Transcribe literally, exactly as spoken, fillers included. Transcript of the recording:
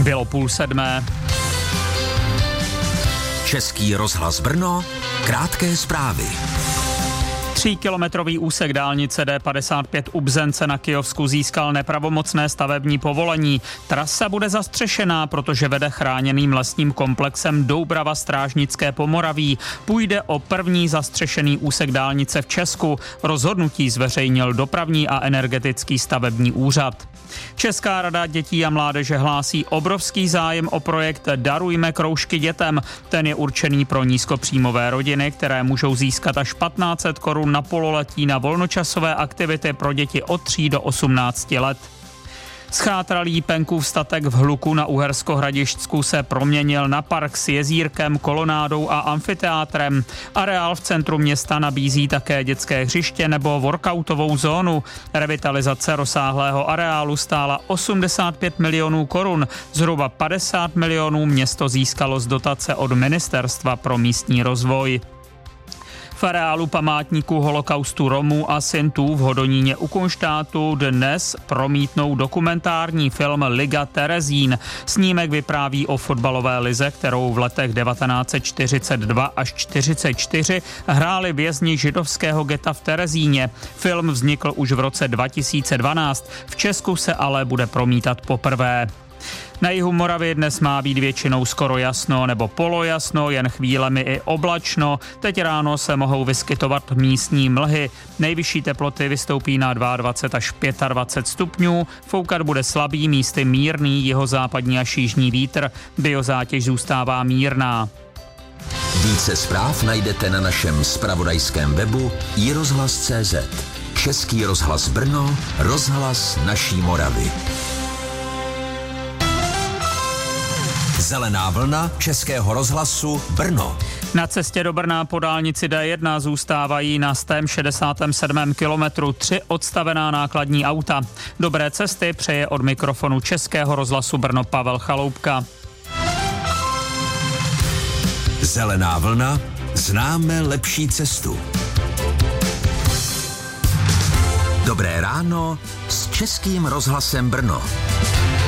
Bylo půl sedmé. Český rozhlas Brno, krátké zprávy. Tříkilometrový úsek dálnice D padesát pět u Bzence na Kyjovsku získal nepravomocné stavební povolení. Trasa bude zastřešená, protože vede chráněným lesním komplexem Doubrava Strážnické Pomoraví. Půjde o první zastřešený úsek dálnice v Česku. Rozhodnutí zveřejnil Dopravní a energetický stavební úřad. Česká rada dětí a mládeže hlásí obrovský zájem o projekt Darujme kroužky dětem. Ten je určený pro nízkopříjmové rodiny, které můžou získat až patnáct set korun na pololetí na volnočasové aktivity pro děti od tří do osmnácti let. Schátralý Penkův statek v Hluku na Uhersko-Hradišťsku se proměnil na park s jezírkem, kolonádou a amfiteátrem. Areál v centru města nabízí také dětské hřiště nebo workoutovou zónu. Revitalizace rozsáhlého areálu stála osmdesát pět milionů korun. Zhruba padesát milionů město získalo z dotace od Ministerstva pro místní rozvoj. V areálu památníku holokaustu Romů a Sintů v Hodoníně u Kunštátu dnes promítnou dokumentární film Liga Terezín. Snímek vypráví o fotbalové lize, kterou v letech devatenáct set čtyřicet dva až čtyřicet čtyři hráli vězni židovského geta v Terezíně. Film vznikl už v roce dva tisíce dvanáct, v Česku se ale bude promítat poprvé. Na jihu Moravy dnes má být většinou skoro jasno nebo polojasno, jen chvílemi i oblačno. Teď ráno se mohou vyskytovat místní mlhy. Nejvyšší teploty vystoupí na dvacet dva až dvacet pět stupňů. Foukat bude slabý, místy mírný jihozápadní až jižní vítr. Biozátěž zůstává mírná. Více zpráv najdete na našem zpravodajském webu i rozhlas tečka cé zet. Český rozhlas Brno, rozhlas naší Moravy. Zelená vlna Českého rozhlasu Brno. Na cestě do Brna po dálnici D jedna zůstávají na sto šedesátém sedmém kilometru tři odstavená nákladní auta. Dobré cesty přeje od mikrofonu Českého rozhlasu Brno Pavel Chaloupka. Zelená vlna, známe lepší cestu. Dobré ráno s Českým rozhlasem Brno.